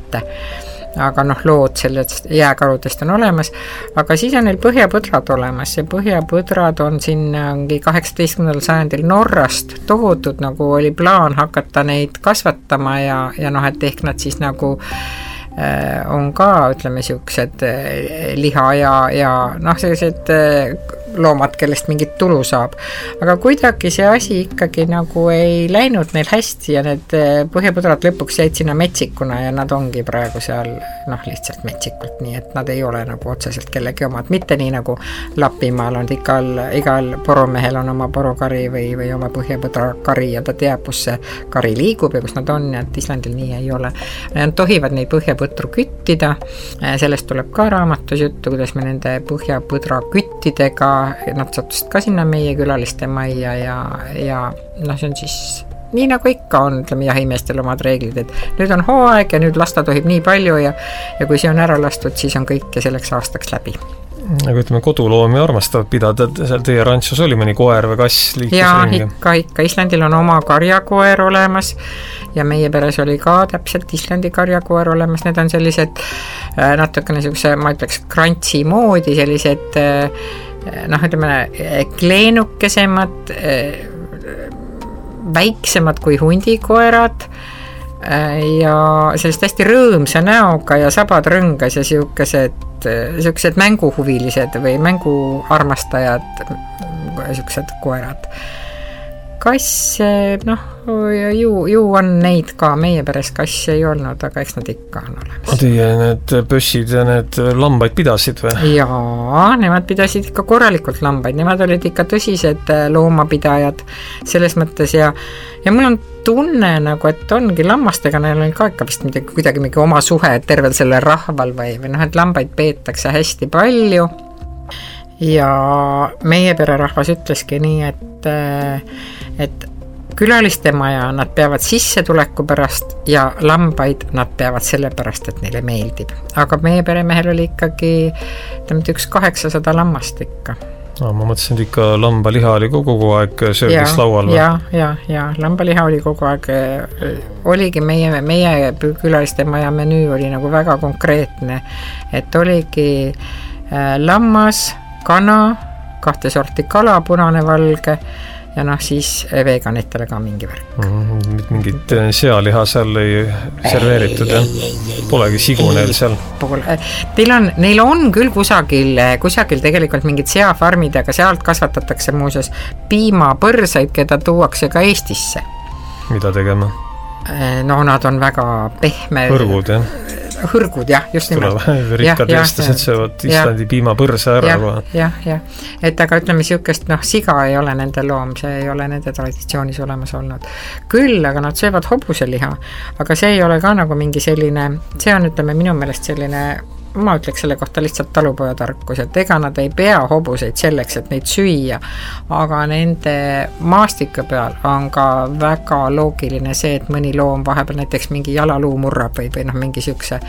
mitte. Aga lood sellest jääkarudest on olemas, aga siis on neil põhjapõdrad olemas ja põhjapõdrad on siin 18. sajandil Norrast toodud, nagu oli plaan hakata neid kasvatama ja et ehk nad siis nagu on ka, ütleme, siuksed liha ja sellised loomad, kellest mingit tulu saab. Aga kuidagi see asi ikkagi nagu ei läinud neil hästi ja need põhjapõdrad lõpuks jäid sinna metsikuna ja nad ongi praegu seal lihtsalt metsikult, nii et nad ei ole nagu otseselt kellegi omad, mitte nii nagu Lapimaal on igal poromehel on oma porokari või oma põhjapõdra kari ja ta teab, kus see kari liigub ja kus nad on, ja et Islandil nii ei ole. Nad tohivad neid põhjapõtru küttida, sellest tuleb ka raamatus juttu, kuidas me nende põhjapõdra küttidega, nad sattusid ka sinna meie külaliste majja ja see on siis nii nagu ikka on, ütleme, jahimeestel omad reeglid, et nüüd on hooaeg ja nüüd lasta tohib nii palju ja kui see on ära lastud, siis on kõik ja selleks aastaks läbi. Aga ütleme, koduloomi armastavad pidada, seal teie rantsus oli mõni koer või kass liikus ringi? Jaa, ikka. Islandil on oma karjakoer olemas ja meie peres oli ka täpselt Islandi karjakoer olemas. Need on sellised natukene niisuguse, ma ütleks, krantsi moodi, sellised ütleme, kleenukesemad, väiksemad kui hundikoerad ja sellist hästi rõõmsa näoga ja sabad rõngas ja siukesed mänguhuvilised või mänguarmastajad, siuksed koerad. Kass, ju on neid ka, meie peres kass ei olnud, aga eks nad ikka on olemas. Teie need pössid ja need lambaid pidasid või? Jaa, nemad pidasid ikka korralikult lambaid, nemad olid ikka tõsised loomapidajad selles mõttes ja mul on tunne nagu, et ongi lammastega, neil on ka ikka vist kuidagi mingi oma suhe tervel selle rahval või et lambaid peetakse hästi palju ja meie pererahvas ütleski nii, et külaliste maja nad peavad sissetuleku pärast ja lambaid nad peavad selle pärast, et neile meeldib. Aga meie peremehel oli ikkagi 800 lammast ikka. No, ma mõtlesin, et ikka lambaliha oli kogu aeg söögis laual. Ja, lambaliha oli kogu aeg, oligi meie külaliste maja menüü oli nagu väga konkreetne, et oligi lammas, kana, 2 sorti kala, punane, valge ja siis veganitele ka mingi värk. Mingit sealiha seal ei serveeritud, jah? Polegi sigu neil seal? Neil on küll kusagil tegelikult mingid seafarmid, aga sealt kasvatatakse muuseas piimapõrsaid, keda tuuakse ka Eestisse. Mida tegema? Nad on väga pehme. Hõrgud, jah, just nimelt. Rikkad eestlased söövad Islandi piimapõrsa ära. Jah. Et aga ütleme siukest, siga ei ole nende loom, see ei ole nende traditsioonis olemas olnud. Küll, aga nad söövad hobuseliha, aga see ei ole ka nagu mingi selline, see on, ütleme, minu meelest selline, ma ütleks selle kohta lihtsalt talupojatarkus, et ega nad ei pea hobuseid selleks, et neid süüa, aga nende maastika peal on ka väga loogiline see, et mõni loom vahepeal näiteks mingi jalaluu murrab või mingi siukse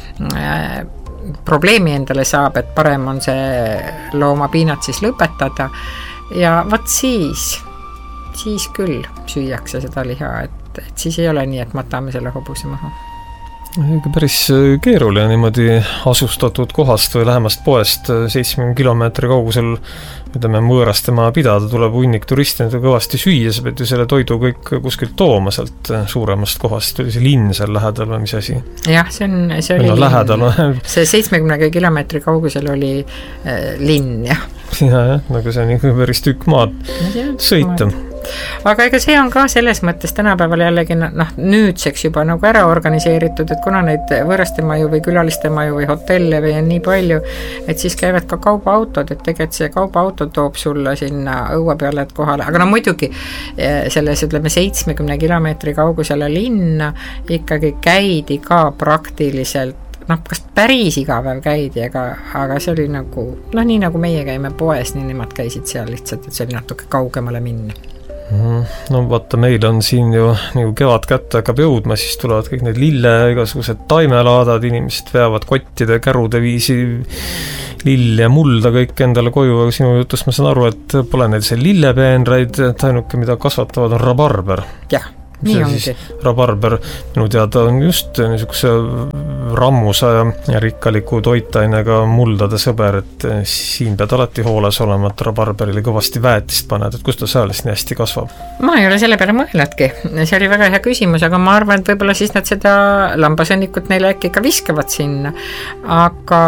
probleemi endale saab, et parem on see loomapiinad siis lõpetada ja vaat siis küll süüakse seda liha, et siis ei ole nii, et matame selle hobuse maha. Päris keeruline niimoodi asustatud kohast või lähemast poest 70 kilomeetri kaugusel, ütleme, võõrastema pidada, tuleb hunnik turiste kõvasti süüa, sa pead ju selle toidu kõik kuskilt tooma sealt suuremast kohast, oli see linn seal lähedal või mis asi? Jah, see oli linn. Lähedal. See 70 kilomeetri kaugusel oli linn, jah. Jah, nagu see on ikka päris tükk maad sõita. Aga ega see on ka selles mõttes tänapäeval jällegi nüüdseks juba nagu ära organiseeritud, et kuna neid võõrastemaju või külalistemaju või hotelle või on nii palju, et siis käivad ka kaubaautod, et tegelikult see kaubaauto toob sulle sinna õue peale kohale, aga muidugi selles, ütleme, 70 kilomeetri kaugusele linna ikkagi käidi ka praktiliselt kas päris iga päev käidi, aga see oli nagu, nii nagu meie käime poes, nii nemad käisid seal lihtsalt, et see oli natuke kaugemale minna. No vaata, meil on siin ju nagu kevad kätte hakkab jõudma, siis tulevad kõik need lille, igasugused taimelaadad, inimesed veavad kottide, kärude viisi lill ja mulda kõik endale koju, aga sinu jutust ma saan aru, et pole neil see lillepeenraid, et ainuke, mida kasvatavad, on rabarber. Jah. Nii ongi. Rabarber minu teada on just niisuguse rammusa ja rikkaliku toitainega muldade sõber, et siin pead alati hooles olema, et rabarberile kõvasti väetist paned, et kust ta sealist nii hästi kasvab? Ma ei ole selle peale mõelnudki, see oli väga hea küsimus, aga ma arvan, et võib-olla siis nad seda lambasõnnikut neile äkki ka viskavad sinna, aga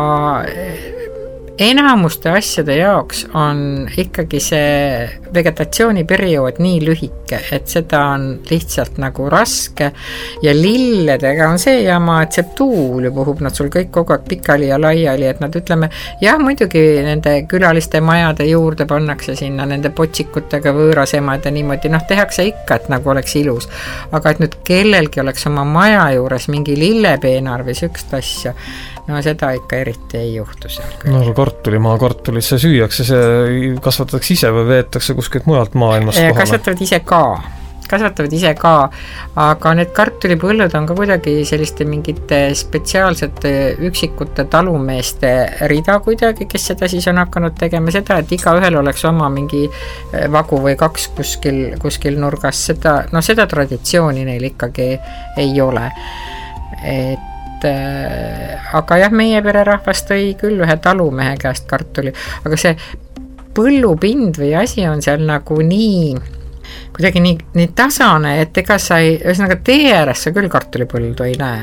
enamuste asjade jaoks on ikkagi see vegetatsiooniperiood nii lühike, et seda on lihtsalt nagu raske ja lilledega on see jama, et see tuul ju puhub nad sul kõik kogu aeg pikali ja laiali, et nad ütleme, jah, muidugi nende külaliste majade juurde pannakse sinna nende potsikutega võõrasemad ja niimoodi, tehakse ikka, et nagu oleks ilus, aga et nüüd kellelgi oleks oma maja juures mingi lillepeenar või sükst asja, no seda ikka eriti ei juhtu seal. No kartulimaa kartulisse süüakse, see kasvatatakse ise või veetakse kuskilt mujalt maailmast kohale? Kasvatavad ise ka, aga need kartulipõllud on ka kuidagi selliste mingite spetsiaalsete üksikute talumeeste rida kuidagi, kes seda siis on hakanud tegema, seda, et igaühel oleks oma mingi vagu või kaks kuskil nurgas, seda traditsiooni neil ikkagi ei ole. Aga jah, meie pererahvas tõi küll ühe talumehe käest kartuli, aga see põllupind või asi on seal nagu kuidagi nii tasane, et ega sa ühesõnaga tee ääres sa küll kartulipõldu ei näe.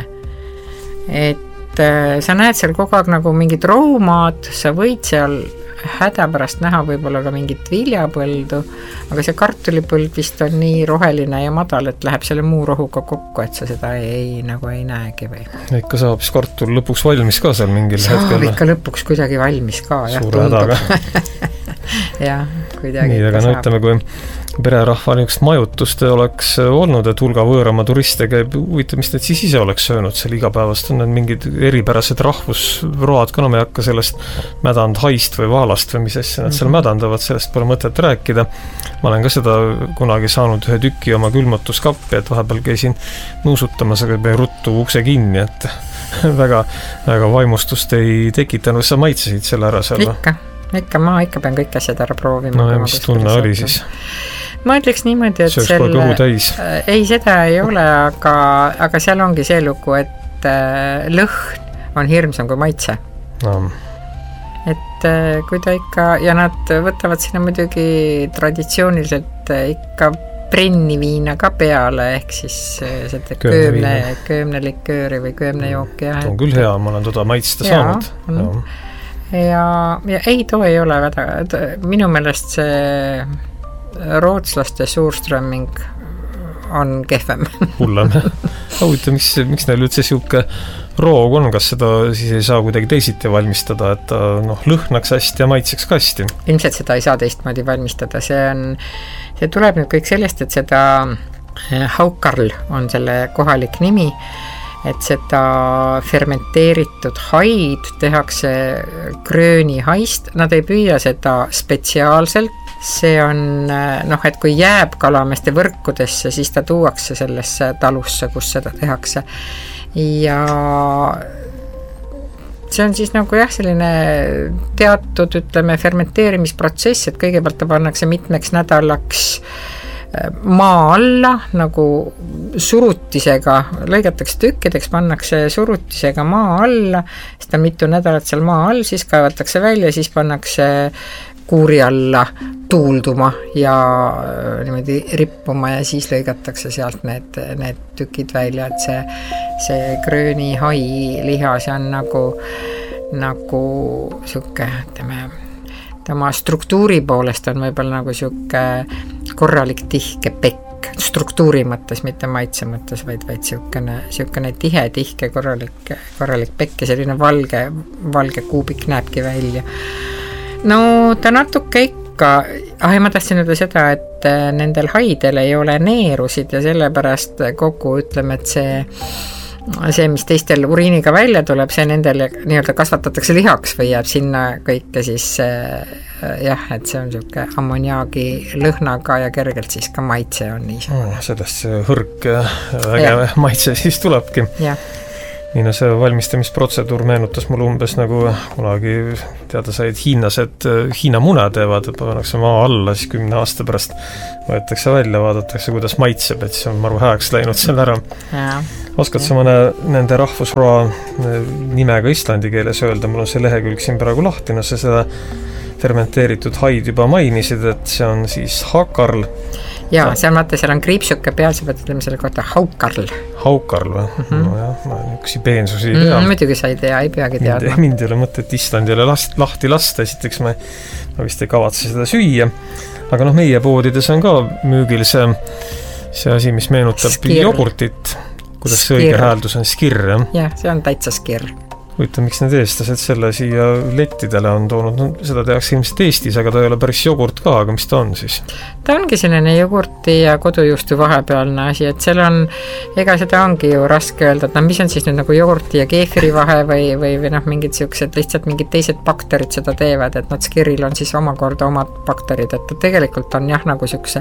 Et sa näed seal kogu aeg nagu mingid rohumaad, sa võid seal hädapärast näha võib-olla ka mingit viljapõldu, aga see kartulipõld vist on nii roheline ja madal, et läheb selle muu rohuga kokku, et sa seda ei näegi või. Ikka saab siis kartul lõpuks valmis ka seal mingil hetkel? Saab ikka lõpuks kuidagi valmis ka. Suure hädaga. Jah, kuidagi nii, aga ütleme, kui pererahva niisugust majutust oleks olnud, et hulga võõrama turiste käib, huvitav, mis need siis ise oleks söönud seal igapäevast, on need mingid eripärased rahvusroad ka, me ei hakka sellest mädandhaist või vaalast või mis asja nad seal mädandavad, sellest pole mõtet rääkida. Ma olen ka seda kunagi saanud ühe tüki oma külmutuskappi, et vahepeal käisin nuusutamas, aga pean ruttu ukse kinni, et väga vaimustust ei tekitanud, sa maitsesid selle ära seal? Ikka, ma ikka pean kõik asjad ära proovima. No ja mis tunne oli siis? Ma ütleks niimoodi, et ei, seda ei ole, aga seal ongi see lugu, et lõhn on hirmsam kui maitse. No. Et kui ta ikka, ja nad võtavad sinna muidugi traditsiooniliselt ikka brenniviina ka peale, ehk siis seda köömnelikööri või köömnejooki. On küll hea, ma olen teda maitsta saanud. Ja ei, too ei ole minu meelest see rootslaste suurströmming on kehvem. Hullem. Huvitav, miks neil üldse siuke roog on, kas seda siis ei saa kuidagi teisiti valmistada, et ta lõhnaks hästi ja maitseks ka hästi? Ilmselt seda ei saa teistmoodi valmistada, see tuleb nüüd kõik sellest, et seda haukarl on selle kohalik nimi, et seda fermenteeritud haid tehakse gröönihaist, nad ei püüa seda spetsiaalselt, see on, et kui jääb kalameeste võrkudesse, siis ta tuuakse sellesse talusse, kus seda tehakse. Ja see on siis nagu selline teatud, fermenteerimisprotsess, et kõigepealt ta pannakse mitmeks nädalaks maa alla, nagu surutisega, lõigatakse tükkideks, pannakse surutisega maa alla, siis ta on mitu nädalat seal maa all, siis kaevatakse välja, siis pannakse kuuri alla tuulduma ja niimoodi rippuma ja siis lõigatakse sealt need tükid välja, et see gröönihai liha, see on nagu siuke, tema struktuuri poolest on võib-olla nagu siuke korralik tihke pekk, struktuuri mõttes, mitte maitse mõttes, vaid siukene tihke korralik pekk ja selline valge kuubik näebki välja. No ta natuke ikka, ma tahtsin öelda seda, et nendel haidel ei ole neerusid ja sellepärast kogu, et see, mis teistel uriiniga välja tuleb, see nendel nii-öelda kasvatatakse lihaks või jääb sinna kõike siis et see on siuke ammoniaagi lõhnaga ja kergelt siis ka maitse on niisugune. Sellest see hõrk ja vägev maitse siis tulebki. Jah. nii, no see valmistamisprotseduur meenutas mul umbes nagu kunagi teada said hiinlased Hiina muna teevad, et pannakse maa alla, siis 10 aasta pärast võetakse välja, vaadatakse, kuidas maitseb, et see on maru hääks läinud selle ära. Oskad sa mõne nende rahvusroa nimega islandi keeles öelda, mul on see lehekülg siin praegu lahti, no sa seda fermenteeritud haid juba mainisid, et see on siis haakarl. Jaa, seal vaata, seal on kriipsuke peal, sa pead ütlema selle kohta haukarl. Haukarl või? No jah, ma niisugusi peensusi ei tea. Muidugi sa ei tea, ei peagi teadma. Mind ei ole mõtet Islandile lahti lasta, esiteks ma vist ei kavatse seda süüa. Aga meie poodides on ka müügil see asi, mis meenutab jogurtit. Kuidas see õige hääldus on? Skir, jah? Jah, see on täitsa skir. Huvitav, miks need eestlased selle siia lettidele on toonud? No, seda tehakse ilmselt Eestis, aga ta ei ole päris jogurt ka, aga mis ta on siis? Ta ongi selline jogurti ja kodujuustu vahepealne asi, et seal on, ega seda ongi ju raske öelda, et mis on siis nüüd nagu jogurti ja keefiri vahe või mingid siuksed, lihtsalt mingid teised bakterid seda teevad, et skiril on siis omakorda omad bakterid, et ta tegelikult on jah, nagu siukse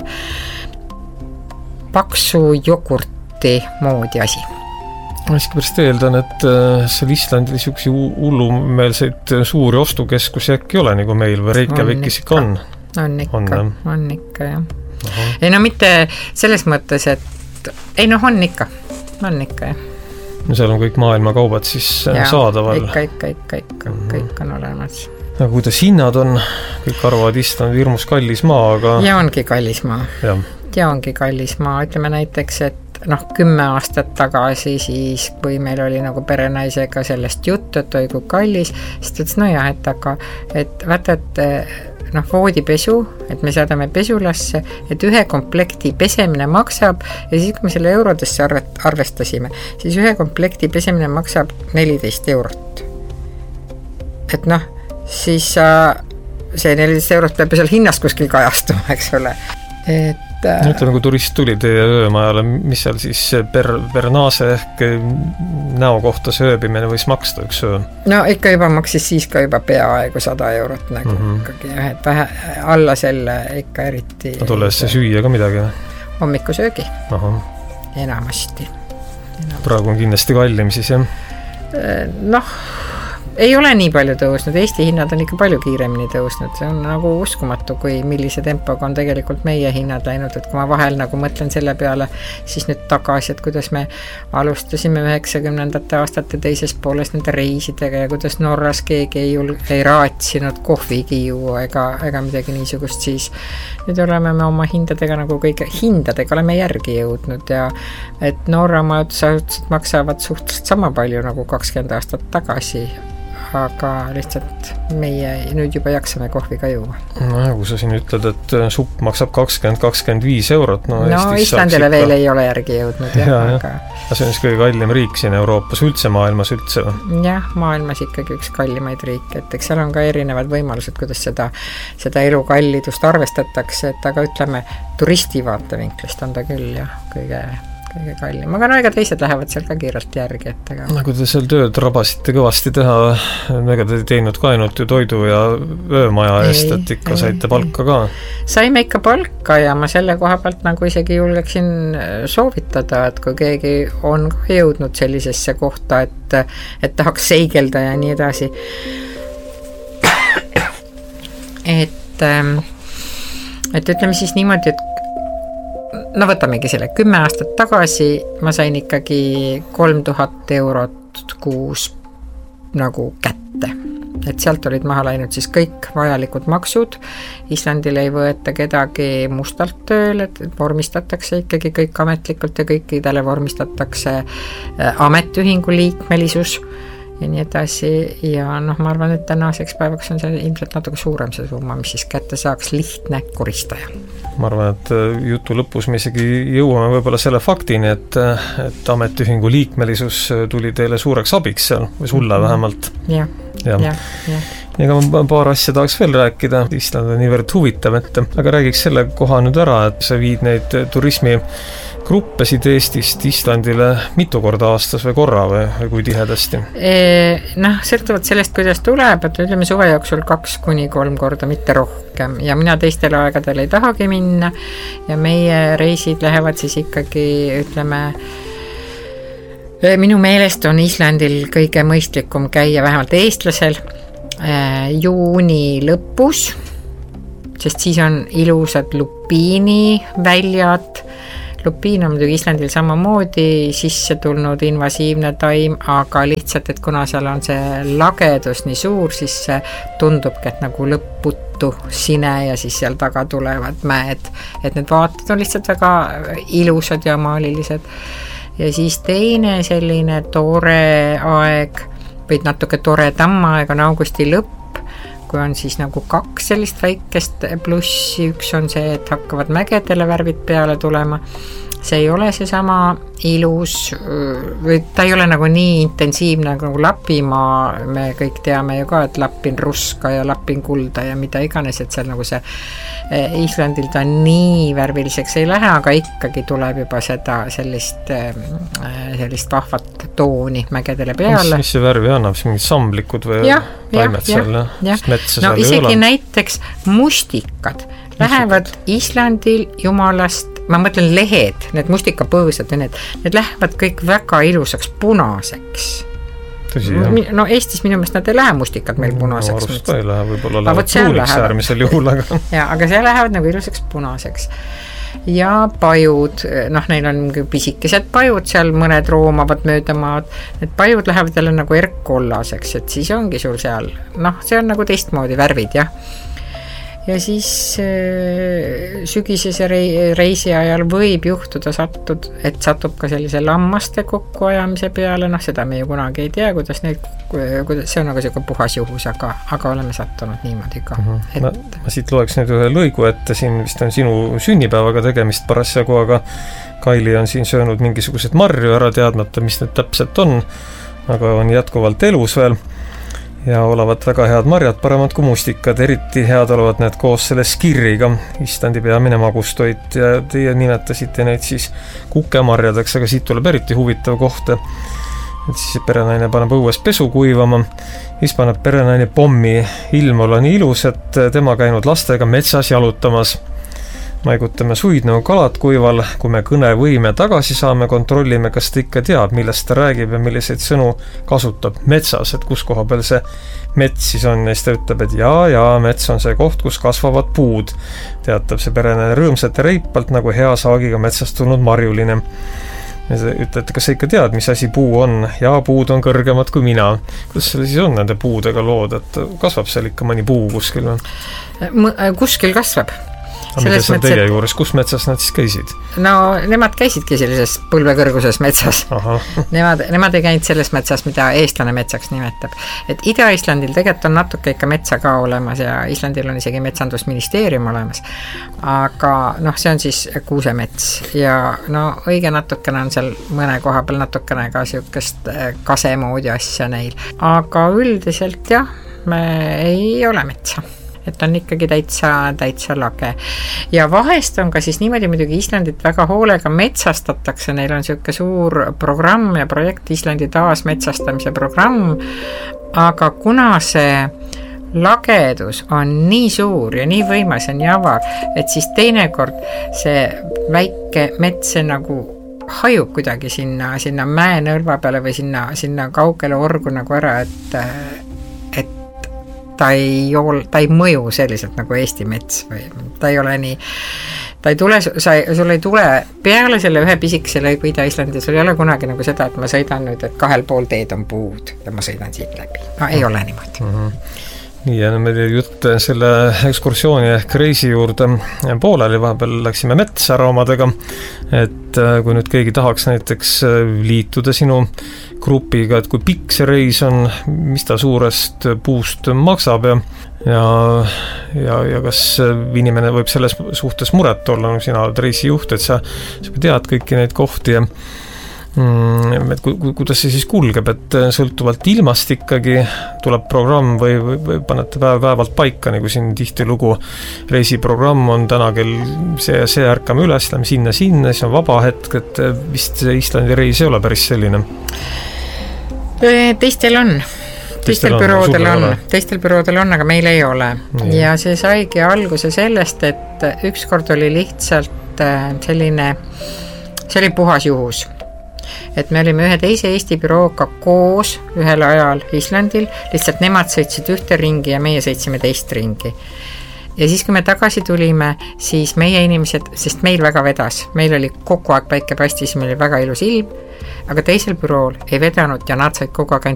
paksu jogurti moodi asi. Ma pärast eeldan, et seal Islandil niisugusi hullumeelseid suuri ostukeskusi äkki ole, nagu meil või Reykjavikis ikka on. On ikka, jah. Ei no mitte selles mõttes, et on ikka, jah. No seal on kõik maailma kaubad siis saadaval. Ikka, kõik on olemas. Aga kuidas hinnad on, kõik arvavad Island hirmus kallis maa, aga... Ja ongi kallis maa, ütleme näiteks, et 10 aastat tagasi siis, kui meil oli nagu perenaisega sellest juttu, et oi kui kallis, siis ta ütles, et vaata, et voodipesu, et me saadame pesulasse, et ühe komplekti pesemine maksab ja siis, kui me selle eurodesse arvestasime, siis ühe komplekti pesemine maksab 14 eurot. Et siis see 14 eurot peab seal hinnas kuskil kajastuma, eks ole. Ütleme, kui turist tuli teie öömajale, mis seal siis per naase ehk näo kohta see ööbimine võis maksta üks öö? No ikka juba maksis siis ka juba peaaegu 100 eurot nagu ikkagi, et vähe alla selle ikka eriti. No tulles see süüa ka midagi? Hommikusöögi. Enamasti. Praegu on kindlasti kallim siis, jah? Ei ole nii palju tõusnud, Eesti hinnad on ikka palju kiiremini tõusnud, see on nagu uskumatu, kui millise tempoga on tegelikult meie hinnad läinud, et kui ma vahel nagu mõtlen selle peale, siis nüüd tagasi, et kuidas me alustasime 90ndate aastate teises pooles nende reisidega ja kuidas Norras keegi ei raatsinud kohvigi juua ega midagi niisugust, siis nüüd oleme me oma hindadega nagu kõige hindadega oleme järgi jõudnud ja et Norra majutusasutused maksavad suhteliselt sama palju nagu 20 aastat tagasi, aga lihtsalt meie nüüd juba jaksame kohvi ka juua. No kui sa siin ütled, et supp maksab 20-25 eurot, Islandile veel ei ole järgi jõudnud. Aga see on siis kõige kallim riik siin Euroopas, üldse maailmas üldse või? Jah, maailmas ikkagi üks kallimaid riike, et eks seal on ka erinevad võimalused, kuidas seda elukallidust arvestatakse, et aga ütleme, turisti vaatevinklist on ta küll jah, kõige kallim, aga ega teised lähevad seal ka kiirelt järgi, et ega... Kui te seal tööd rabasite kõvasti teha, ega te teinud ka ainult ju toidu ja öömaja eest, et ikka saite palka ka? Saime ikka palka ja ma selle koha pealt nagu isegi julgeksin soovitada, et kui keegi on ka jõudnud sellisesse kohta, et tahaks seigelda ja nii edasi. Et ütleme siis niimoodi, et võtamegi selle 10 aastat tagasi, ma sain ikkagi 3000 eurot kuus nagu kätte. Et sealt olid maha läinud siis kõik vajalikud maksud. Islandil ei võeta kedagi mustalt tööle, et vormistatakse ikkagi kõik ametlikult ja kõikidele vormistatakse ametiühingu liikmelisus ja nii edasi ja ma arvan, et tänaseks päevaks on see ilmselt natuke suurem see summa, mis siis kätte saaks lihtne koristaja. Ma arvan, et jutu lõpus me isegi jõuame võib-olla selle faktini, et ametiühingu liikmelisus tuli teile suureks abiks seal, või sulle vähemalt. Jah. Ega ma paar asja tahaks veel rääkida, Island on niivõrd huvitav, aga räägiks selle koha nüüd ära, et sa viid neid turismigruppesid Eestist Islandile mitu korda aastas või korra või kui tihedasti? Sõltuvalt sellest, kuidas tuleb, et ütleme suve jooksul 2-3 korda, mitte rohkem ja mina teistel aegadel ei tahagi minna ja meie reisid lähevad siis ikkagi, ütleme Minu meelest on Islandil kõige mõistlikum käia, vähemalt eestlasel, juuni lõpus, sest siis on ilusad lupiini väljad. Lupiin on muidugi Islandil samamoodi sisse tulnud invasiivne taim, aga lihtsalt, et kuna seal on see lagedus nii suur, siis see tundubki, et nagu lõpputu sine ja siis seal taga tulevad mäed, et need vaated on lihtsalt väga ilusad ja maalilised. Ja siis teine selline tore aeg või natuke toredam aeg on augusti lõpp, kui on siis nagu 2 sellist väikest plussi, üks on see, et hakkavad mägedele värvid peale tulema, see ei ole see sama ilus, või ta ei ole nagu nii intensiivne nagu Lapimaa, me kõik teame ju ka, et Lapin ruska ja Lapin kulda ja mida iganes, et seal nagu see Islandil ta nii värviliseks ei lähe, aga ikkagi tuleb juba seda sellist vahvat tooni mägedele peale. Mis see värvi annab, siis mingid samblikud või taimed seal? No isegi näiteks mustikad lähevad Islandil jumalast, ma mõtlen lehed, need mustikapõõsad ja need lähevad kõik väga ilusaks punaseks. Tõsi, jah. No Eestis minu meelest nad ei lähe mustikad meil punaseks. Arust ta ei lähe, võib-olla lähevad tuuliks äärmisel juhul. Aga see lähevad nagu ilusaks punaseks. Ja pajud, neil on pisikesed pajud, seal mõned roomavad möödamaad, need pajud lähevad jälle nagu erkkollaseks, et siis ongi sul seal, see on nagu teistmoodi värvid, jah. Ja siis sügisese reisi ajal võib juhtuda et satub ka sellise lammaste kokkuajamise peale, seda me ju kunagi ei tea, kuidas see on nagu selline puhas juhus, aga oleme sattunud niimoodi ka. Ma siit loeks nüüd ühe lõigu ette, siin vist on sinu sünnipäevaga tegemist parasjagu, aga Kaili on siin söönud mingisugused marju ära teadmata, mis need täpselt on, aga on jätkuvalt elus veel. Ja olevat väga head marjad, paremad kui mustikad, eriti head olevat need koos selle skirriga, Islandi peamine magustoit, ja teie nimetasite neid siis kukemarjadeks, aga siit tuleb eriti huvitav koht, et siis perenaine paneb õues pesu kuivama, siis paneb perenaine pommi, ilm olla nii ilus, et tema käinud lastega metsas jalutamas. Maigutame suid nagu kalad kuival, kui me kõnevõime tagasi saame, kontrollime, kas ta ikka teab, millest ta räägib ja milliseid sõnu kasutab metsas, et kus koha peal see mets siis on, ja siis ta ütleb, et jaa, mets on see koht, kus kasvavad puud, teatab see perenaine rõõmsalt ja reipalt, nagu hea saagiga metsast tulnud marjuline. Ja sa ütled, kas sa ikka tead, mis asi puu on? Jaa, puud on kõrgemad kui mina. Kuidas selle siis on nende puudega lood, et kasvab seal ikka mõni puu kuskil või? Kuskil kasvab. Aga mida seal teie juures, kus metsas nad siis käisid? No nemad käisidki sellises põlvekõrguses metsas. Nemad ei käinud selles metsas, mida eestlane metsaks nimetab. Et Ida-Islandil tegelikult on natuke ikka metsa ka olemas ja Islandil on isegi metsandusministeerium olemas. Aga see on siis kuusemets ja õige natukene on seal mõne koha peal natukene ka siukest kasemoodi asja neil. Aga üldiselt jah, me ei ole metsa. Et on ikkagi täitsa lage. Ja vahest on ka siis niimoodi muidugi Islandit väga hoolega metsastatakse, neil on selline suur programm ja projekt Islandi taasmetsastamise programm, aga kuna see lagedus on nii suur ja nii võimas ja nii avar, et siis teinekord see väike mets nagu hajub kuidagi sinna mäenõrva peale või sinna kaugele orgu nagu ära, et ta ei mõju selliselt nagu Eesti mets või ta ei ole nii, sul ei tule peale selle ühe pisikese lõigu Ida-Islandi, sul ei ole kunagi nagu seda, et ma sõidan nüüd, et 2 pool teed on puud ja ma sõidan siit läbi. Ei ole niimoodi. Nii, ja meil jutt selle ekskursiooni ehk reisi juurde pooleli, vahepeal läksime metsa ära omadega, et kui nüüd keegi tahaks näiteks liituda sinu grupiga, et kui pikk see reis on, mis ta suurest puust maksab ja kas inimene võib selles suhtes muret olla, sina oled reisijuht, et sa tead kõiki neid kohti ja et kuidas see siis kulgeb, et sõltuvalt ilmast ikkagi tuleb programm või panete päevalt paika, nagu siin tihti lugu reisiprogramm on täna kell see ärkame üles, lähme sinna, siis on vaba hetk, et vist Islandi reis ei ole päris selline. Teistel büroodel on, aga meil ei ole. Ja see saigi alguse sellest, et ükskord oli lihtsalt see oli puhas juhus. et me olime ühe teise Eesti bürooga koos ühel ajal Islandil, lihtsalt nemad sõitsid ühte ringi ja meie sõitsime teist ringi. Ja siis, kui me tagasi tulime, siis meie inimesed, sest meil väga vedas, meil oli kogu aeg päike paistis, meil oli väga ilus ilm, aga teisel bürool ei vedanud ja nad said kogu aeg